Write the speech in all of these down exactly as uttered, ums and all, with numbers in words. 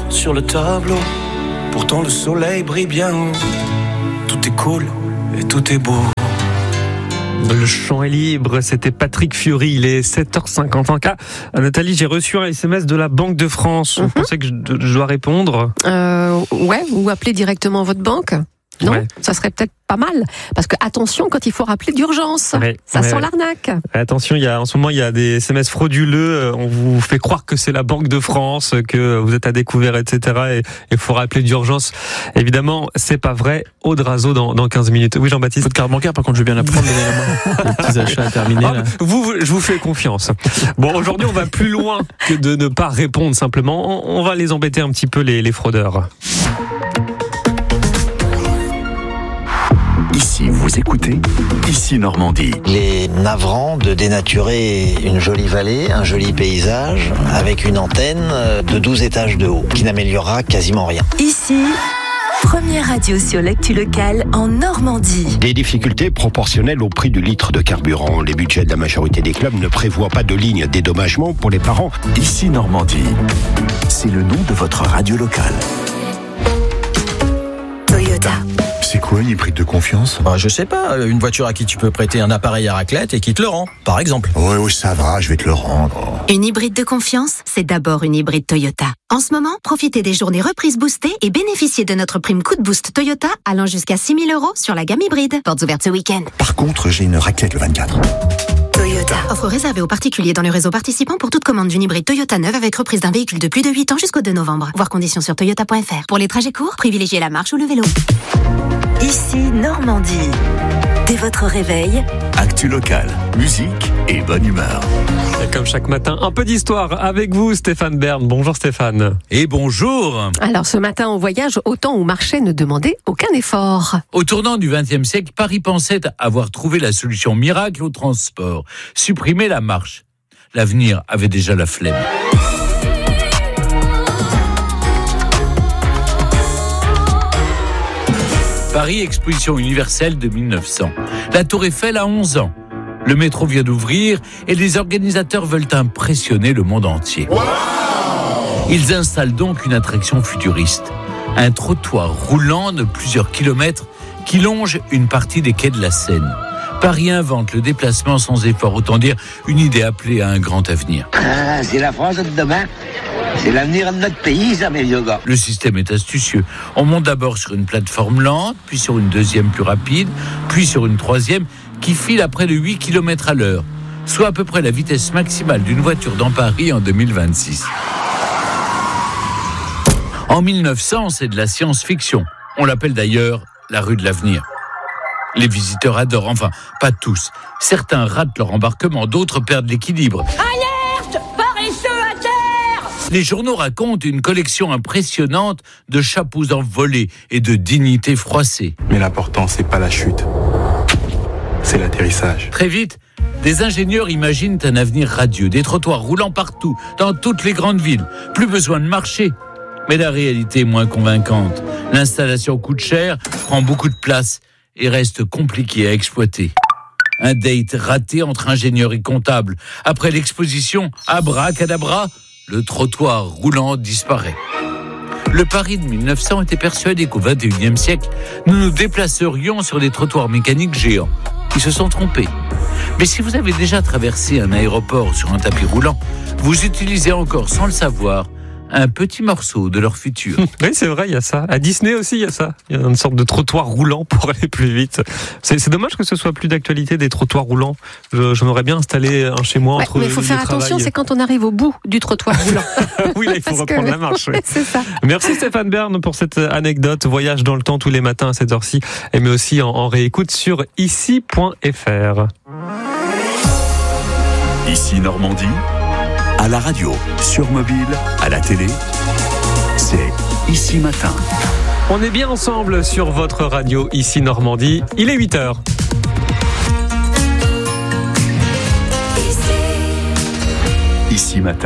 sur le tableau. Pourtant le soleil brille bien haut. Tout est cool et tout est beau. Le champ est libre, c'était Patrick Fiori, il est sept heures cinquante-cinq. Ah, Nathalie, j'ai reçu un S M S de la Banque de France. Vous mm-hmm. pensez que je, je dois répondre ? euh, Ouais, ou appeler directement votre banque. Non, ouais. Ça serait peut-être pas mal. Parce que attention quand il faut rappeler d'urgence. Ouais, ça ouais, sent ouais. l'arnaque. Attention, il y a, en ce moment, il y a des S M S frauduleux. On vous fait croire que c'est la Banque de France, que vous êtes à découvert, et cetera. Et il faut rappeler d'urgence. Évidemment, c'est pas vrai. Aude Razo dans, dans quinze minutes. Oui, Jean-Baptiste. Votre carte bancaire, par contre, je veux bien la prendre. Les petits achats à terminer. Ah, vous, je vous fais confiance. Bon, aujourd'hui, on va plus loin que de ne pas répondre simplement. On, on va les embêter un petit peu, les, les fraudeurs. Ici, vous écoutez Ici Normandie. Il est navrant de dénaturer une jolie vallée, un joli paysage, avec une antenne de douze étages de haut, qui n'améliorera quasiment rien. Ici, première radio sur l'actu locale en Normandie. Des difficultés proportionnelles au prix du litre de carburant. Les budgets de la majorité des clubs ne prévoient pas de ligne dédommagement pour les parents. Ici Normandie, c'est le nom de votre radio locale. Toyota. C'est quoi une hybride de confiance ? Bah, je sais pas, une voiture à qui tu peux prêter un appareil à raclette et qui te le rend, par exemple. Oui, oui, ça va, je vais te le rendre. Une hybride de confiance, c'est d'abord une hybride Toyota. En ce moment, profitez des journées reprises boostées et bénéficiez de notre prime coup de boost Toyota allant jusqu'à six mille euros sur la gamme hybride. Portes ouvertes ce week-end. Par contre, j'ai une raclette le vingt-quatre. Toyota. Offre réservée aux particuliers dans le réseau participant pour toute commande d'une hybride Toyota neuve avec reprise d'un véhicule de plus de huit ans jusqu'au deux novembre. Voir conditions sur toyota point f r. Pour les trajets courts, privilégiez la marche ou le vélo. Ici Normandie. Dès votre réveil, actu locale, musique et bonne humeur. Et comme chaque matin, un peu d'histoire avec vous, Stéphane Bern. Bonjour Stéphane. Et bonjour. Alors ce matin, on voyage au temps où marcher ne demandait aucun effort. Au tournant du vingtième siècle, Paris pensait avoir trouvé la solution miracle au transport. Supprimer la marche. L'avenir avait déjà la flemme. Paris, exposition universelle de mille neuf cents. La Tour Eiffel a onze ans. Le métro vient d'ouvrir et les organisateurs veulent impressionner le monde entier. Wow! Ils installent donc une attraction futuriste. Un trottoir roulant de plusieurs kilomètres qui longe une partie des quais de la Seine. Paris invente le déplacement sans effort, autant dire une idée appelée à un grand avenir. Ah, c'est la France de demain. C'est l'avenir de notre pays, ça, mes vieux gars. Le système est astucieux. On monte d'abord sur une plateforme lente, puis sur une deuxième plus rapide, puis sur une troisième qui file à près de huit kilomètres à l'heure, soit à peu près la vitesse maximale d'une voiture dans Paris en deux mille vingt-six. En mille neuf cents, c'est de la science-fiction. On l'appelle d'ailleurs la rue de l'avenir. Les visiteurs adorent, enfin, pas tous. Certains ratent leur embarquement, d'autres perdent l'équilibre. Alerte ! Paresseux à terre ! Les journaux racontent une collection impressionnante de chapeaux envolés et de dignités froissées. Mais l'important, c'est pas la chute, c'est l'atterrissage. Très vite, des ingénieurs imaginent un avenir radieux, des trottoirs roulant partout, dans toutes les grandes villes. Plus besoin de marcher. Mais la réalité est moins convaincante. L'installation coûte cher, prend beaucoup de place et reste compliquée à exploiter. Un date raté entre ingénieurs et comptables. Après l'exposition, abracadabra, le trottoir roulant disparaît. Le Paris de mille neuf cents était persuadé qu'au vingt et unième siècle, nous nous déplacerions sur des trottoirs mécaniques géants. Ils se sont trompés. Mais si vous avez déjà traversé un aéroport sur un tapis roulant, vous utilisez encore, sans le savoir, un petit morceau de leur futur. Oui, c'est vrai, il y a ça. À Disney aussi, il y a ça. Il y a une sorte de trottoir roulant pour aller plus vite. C'est, c'est dommage que ce soit plus d'actualité, des trottoirs roulants. Je, j'aimerais bien installer un chez moi ouais, entre mais il faut faire travail. Attention, c'est quand on arrive au bout du trottoir roulant. Oui, là, il faut reprendre que... la marche. Oui. C'est ça. Merci Stéphane Bern pour cette anecdote. Voyage dans le temps tous les matins à cette heure-ci, mais aussi en, en réécoute sur ici point f r. Ici Normandie, à la radio, sur mobile, à la télé, c'est Ici Matin. On est bien ensemble sur votre radio Ici Normandie. Il est huit heures. Ici Matin,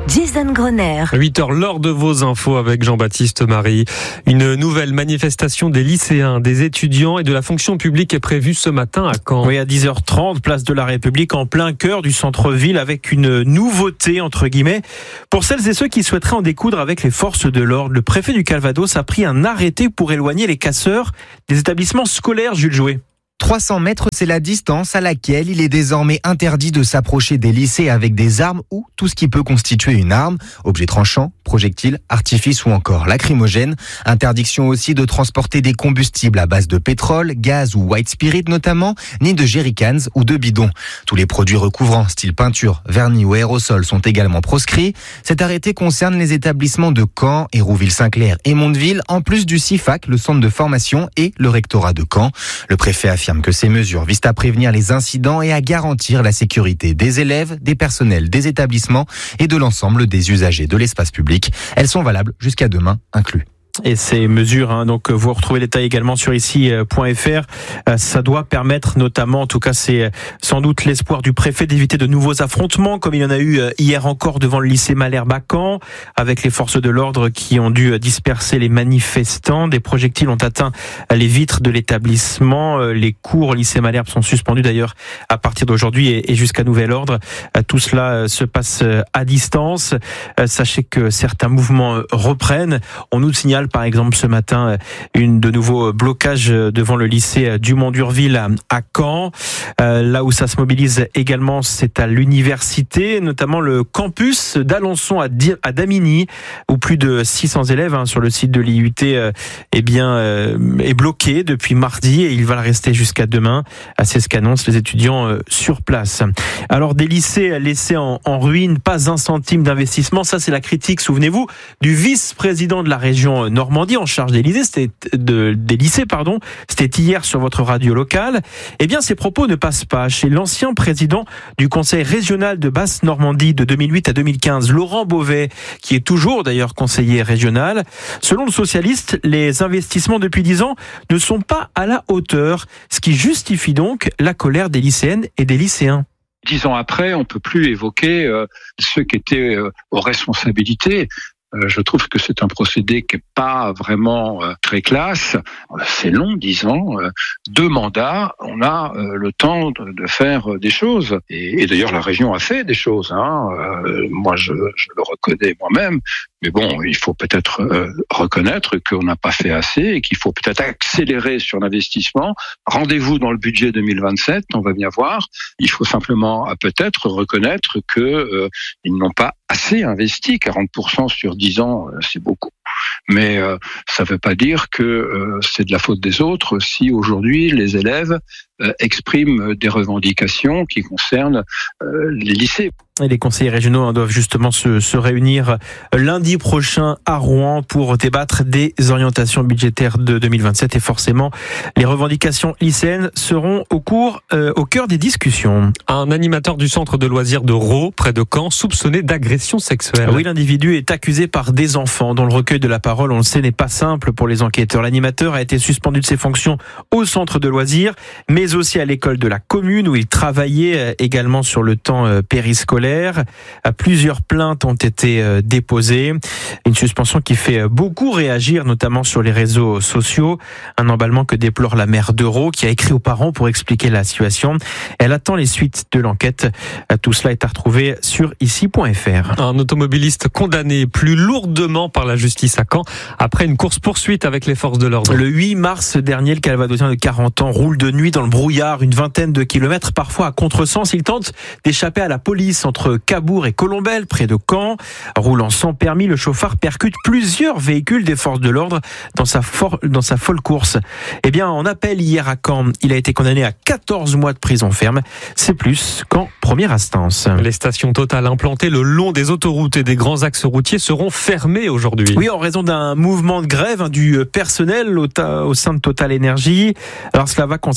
Jason Grenier. huit heures, l'heure de vos infos avec Jean-Baptiste Marie. Une nouvelle manifestation des lycéens, des étudiants et de la fonction publique est prévue ce matin à Caen. Oui, à dix heures trente, place de la République, en plein cœur du centre-ville, avec une nouveauté, entre guillemets. Pour celles et ceux qui souhaiteraient en découdre avec les forces de l'ordre, le préfet du Calvados a pris un arrêté pour éloigner les casseurs des établissements scolaires, Jules Jouet. trois cents mètres, c'est la distance à laquelle il est désormais interdit de s'approcher des lycées avec des armes ou tout ce qui peut constituer une arme, objets tranchants, projectiles, artifices ou encore lacrymogènes. Interdiction aussi de transporter des combustibles à base de pétrole, gaz ou white spirit notamment, ni de jerrycans ou de bidons. Tous les produits recouvrants, style peinture, vernis ou aérosol, sont également proscrits. Cet arrêté concerne les établissements de Caen, Hérouville-Saint-Clair et Mondeville, en plus du C I F A C, le centre de formation, et le rectorat de Caen. Le préfet affirme que ces mesures visent à prévenir les incidents et à garantir la sécurité des élèves, des personnels des établissements et de l'ensemble des usagers de l'espace public. Elles sont valables jusqu'à demain inclus. Et ces mesures, hein, donc vous retrouvez les détails également sur ici point f r. Euh, ça doit permettre notamment, en tout cas c'est sans doute l'espoir du préfet d'éviter de nouveaux affrontements, comme il y en a eu hier encore devant le lycée Malherbe à Caen, avec les forces de l'ordre qui ont dû disperser les manifestants. Des projectiles ont atteint les vitres de l'établissement. Les cours au lycée Malherbe sont suspendus d'ailleurs à partir d'aujourd'hui et jusqu'à nouvel ordre. Tout cela se passe à distance. Sachez que certains mouvements reprennent. On nous signale par exemple ce matin une de nouveaux blocages devant le lycée Dumont d'Urville à Caen. Euh, là où ça se mobilise également, c'est à l'université, notamment le campus d'Alençon à, Di- à Damigny, où plus de six cents élèves hein, sur le site de l'I U T euh, eh bien, euh, est bloqué depuis mardi et il va le rester jusqu'à demain. C'est ce qu'annoncent les étudiants euh, sur place. Alors des lycées laissés en, en ruine, pas un centime d'investissement, ça c'est la critique, souvenez-vous, du vice-président de la région Normandie en charge des lycées, c'était de, des lycées, pardon, c'était hier sur votre radio locale. Eh bien, ces propos ne passent pas chez l'ancien président du conseil régional de Basse-Normandie de deux mille huit à deux mille quinze, Laurent Beauvais, qui est toujours d'ailleurs conseiller régional. Selon le socialiste, les investissements depuis dix ans ne sont pas à la hauteur, ce qui justifie donc la colère des lycéennes et des lycéens. Dix ans après, on peut plus évoquer euh, ceux qui étaient euh, aux responsabilités. Je trouve que c'est un procédé qui n'est pas vraiment euh, très classe. C'est long, dix ans, euh, deux mandats, on a euh, le temps de, de faire euh, des choses. Et, et d'ailleurs, la région a fait des choses. Hein. Euh, moi, je, je le reconnais moi-même. Mais bon, il faut peut-être euh, reconnaître qu'on n'a pas fait assez et qu'il faut peut-être accélérer sur l'investissement. Rendez-vous dans le budget deux mille vingt-sept, on va bien voir. Il faut simplement euh, peut-être reconnaître que euh, ils n'ont pas assez investi. quarante pour cent sur dix ans, euh, c'est beaucoup. Mais euh, ça ne veut pas dire que euh, c'est de la faute des autres si aujourd'hui les élèves euh, expriment des revendications qui concernent euh, les lycées. Et les conseillers régionaux doivent justement se, se réunir lundi prochain à Rouen pour débattre des orientations budgétaires de deux mille vingt-sept et forcément les revendications lycéennes seront au cours, euh, au cœur des discussions. Un animateur du centre de loisirs de Raux, près de Caen, soupçonné d'agression sexuelle. Oui, l'individu est accusé par des enfants dont le recueil de la parole, on le sait, n'est pas simple pour les enquêteurs. L'animateur a été suspendu de ses fonctions au centre de loisirs, mais aussi à l'école de la commune où il travaillait également sur le temps périscolaire. Plusieurs plaintes ont été déposées. Une suspension qui fait beaucoup réagir, notamment sur les réseaux sociaux. Un emballement que déplore la maire d'Euro qui a écrit aux parents pour expliquer la situation. Elle attend les suites de l'enquête. Tout cela est à retrouver sur ici point f r. Un automobiliste condamné plus lourdement par la justice à Caen après une course-poursuite avec les forces de l'ordre. Le huit mars dernier, le Calvadosien de quarante ans roule de nuit dans le brouillard, une vingtaine de kilomètres, parfois à contresens. Il tente d'échapper à la police entre Cabourg et Colombelle, près de Caen. Roulant sans permis, le chauffard percute plusieurs véhicules des forces de l'ordre dans sa, for- dans sa folle course. Eh bien, en appel hier à Caen, il a été condamné à quatorze mois de prison ferme. C'est plus qu'en première instance. Les stations Total implantées le long des autoroutes et des grands axes routiers seront fermées aujourd'hui. Oui, en raison d'un mouvement de grève hein, du personnel au, ta- au sein de Total Énergie. Alors, cela va concerner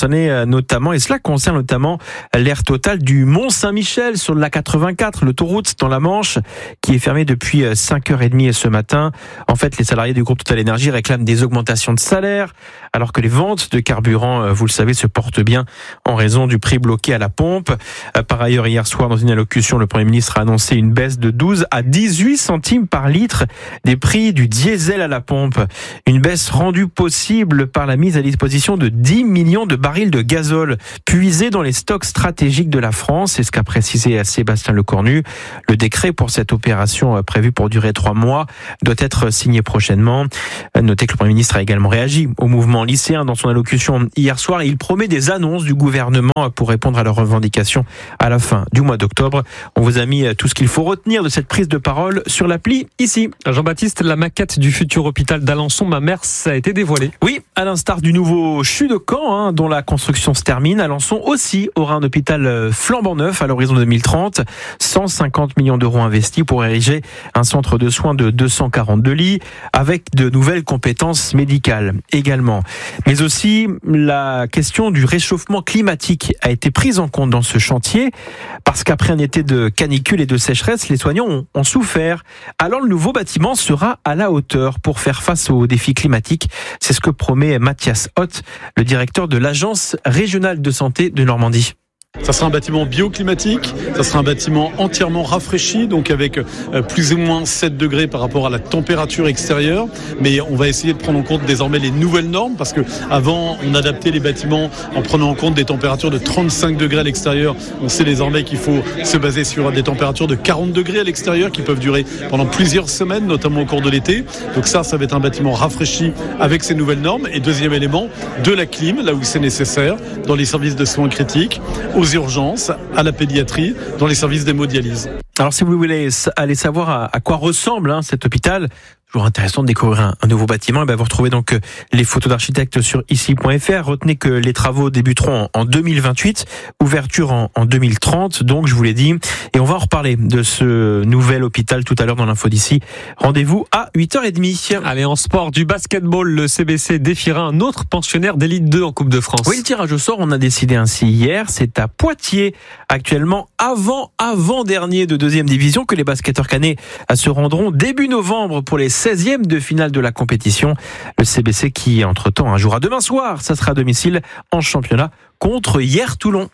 notamment, et cela concerne notamment l'aire totale du Mont-Saint-Michel sur la quatre-vingt-quatre, l'autoroute dans la Manche, qui est fermée depuis cinq heures trente ce matin. En fait, les salariés du groupe Total Énergie réclament des augmentations de salaire, alors que les ventes de carburant, vous le savez, se portent bien en raison du prix bloqué à la pompe. Par ailleurs, hier soir, dans une allocution, le Premier ministre a annoncé une baisse de douze à dix-huit centimes par litre des prix du diesel à la pompe. Une baisse rendue possible par la mise à disposition de dix millions de barils de gazole puisés dans les stocks stratégiques de la France. C'est ce qu'a précisé Sébastien Lecornu. Le décret pour cette opération prévue pour durer trois mois doit être signé prochainement. Notez que le Premier ministre a également réagi au mouvement lycéen dans son allocution hier soir et il promet des annonces du gouvernement pour répondre à leurs revendications à la fin du mois d'octobre. On vous a mis tout ce qu'il faut retenir de cette prise de parole sur l'appli ici. Jean-Baptiste, la maquette du futur hôpital d'Alençon, Mamers, a été dévoilée. Oui, à l'instar du nouveau C H U de Caen, hein, dont la construction se termine, Alençon aussi aura un hôpital flambant neuf à l'horizon deux mille trente. cent cinquante millions d'euros investis pour ériger un centre de soins de deux cent quarante-deux lits avec de nouvelles compétences médicales également. Mais aussi, la question du réchauffement climatique a été prise en compte dans ce chantier parce qu'après un été de canicule et de sécheresse, les soignants ont, ont souffert. Alors le nouveau bâtiment sera à la hauteur pour faire face aux défis climatiques. C'est ce que promet Mathias Hott, le directeur de l'Agence régionale de santé de Normandie. Ça sera un bâtiment bioclimatique, ça sera un bâtiment entièrement rafraîchi, donc avec plus ou moins sept degrés par rapport à la température extérieure. Mais on va essayer de prendre en compte désormais les nouvelles normes, parce que avant on adaptait les bâtiments en prenant en compte des températures de trente-cinq degrés à l'extérieur. On sait désormais qu'il faut se baser sur des températures de quarante degrés à l'extérieur qui peuvent durer pendant plusieurs semaines, notamment au cours de l'été. Donc ça, ça va être un bâtiment rafraîchi avec ces nouvelles normes. Et deuxième élément, de la clim, là où c'est nécessaire, dans les services de soins critiques, aux urgences, à la pédiatrie, dans les services d'hémodialyse. Alors si vous voulez aller savoir à, à quoi ressemble hein, cet hôpital, toujours intéressant de découvrir un, un nouveau bâtiment, et bien vous retrouvez donc les photos d'architectes sur ici point f r. Retenez que les travaux débuteront en, en deux mille vingt-huit, ouverture en, en deux mille trente, donc je vous l'ai dit. Et on va en reparler de ce nouvel hôpital tout à l'heure dans l'info d'ici. Rendez-vous à huit heures trente. Allez, en sport, du basketball, le C B C défiera un autre pensionnaire d'élite deux en Coupe de France. Oui, le tirage au sort, on a décidé ainsi hier. C'est à Poitiers, actuellement avant, avant dernier de deuxième division, que les basketteurs cannais se rendront début novembre pour les seizième de finale de la compétition. Le C B C qui, entre-temps, jouera demain soir. Ça sera à domicile en championnat contre Hyères-Toulon.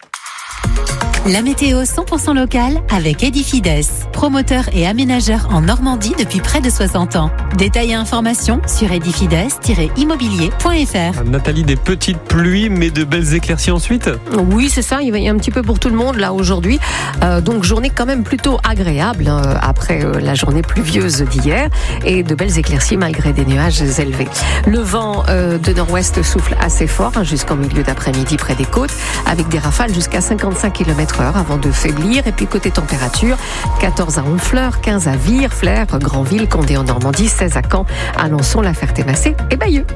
La météo cent pour cent locale avec Edifides, promoteur et aménageur en Normandie depuis près de soixante ans. Détails et informations sur edifides tiret immobilier point f r. Nathalie, des petites pluies mais de belles éclaircies ensuite. Oui, c'est ça, il y a un petit peu pour tout le monde là aujourd'hui. Euh, donc journée quand même plutôt agréable euh, après euh, la journée pluvieuse d'hier et de belles éclaircies malgré des nuages élevés. Le vent euh, de nord-ouest souffle assez fort hein, jusqu'en milieu d'après-midi près des côtes avec des rafales jusqu'à cinquante-cinq kilomètres heure avant de faiblir. Et puis côté température, quatorze à Honfleur, quinze à Vire, Flers, Granville, Condé en Normandie, seize à Caen, Alençon, La Ferté-Massé et Bayeux.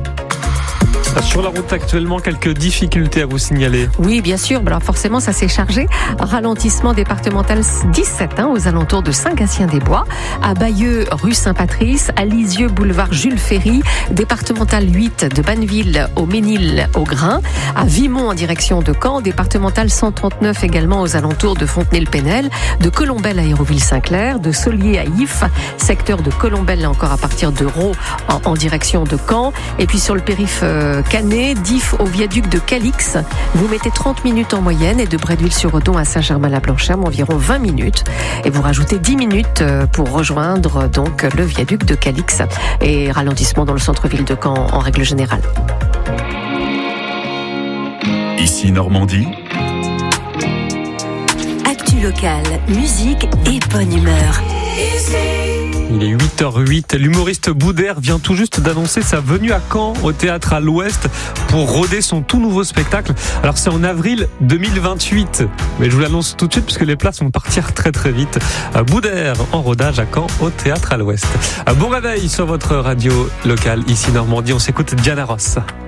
Sur la route actuellement, quelques difficultés à vous signaler. Oui, bien sûr. Alors forcément, ça s'est chargé. Ralentissement départemental dix-sept, hein, aux alentours de Saint-Gatien-des-Bois. À Bayeux, rue Saint-Patrice. À Lisieux, boulevard Jules Ferry. Départemental huit de Banneville au Ménil au Grain. À Vimont en direction de Caen. Départemental cent trente-neuf également aux alentours de Fontenay-le-Pénel. De Colombelle à Hérouville-Saint-Clair. De Solier à Ifs. Secteur de Colombelle, là encore à partir de Raux en, en direction de Caen. Et puis sur le périph' euh, Canet, d'If au viaduc de Calix. Vous mettez trente minutes en moyenne et de Brédeville-sur-Odon à Saint-Germain-la-Blanchâme environ vingt minutes. Et vous rajoutez dix minutes pour rejoindre donc le viaduc de Calix et ralentissement dans le centre-ville de Caen en règle générale. Ici Normandie. Actu locale, musique et bonne humeur. Il est huit heures huit. L'humoriste Boudère vient tout juste d'annoncer sa venue à Caen, au Théâtre à l'Ouest, pour roder son tout nouveau spectacle. Alors c'est en avril deux mille vingt-huit. Mais je vous l'annonce tout de suite puisque les places vont partir très très vite. Boudère en rodage à Caen, au Théâtre à l'Ouest. Bon réveil sur votre radio locale, ici Normandie. On s'écoute Diana Ross.